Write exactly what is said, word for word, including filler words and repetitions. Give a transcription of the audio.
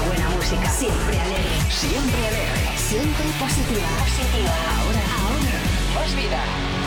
buena música. Siempre alegre. Siempre alegre. Siempre positiva. Positiva. Ahora, ahora, más vida.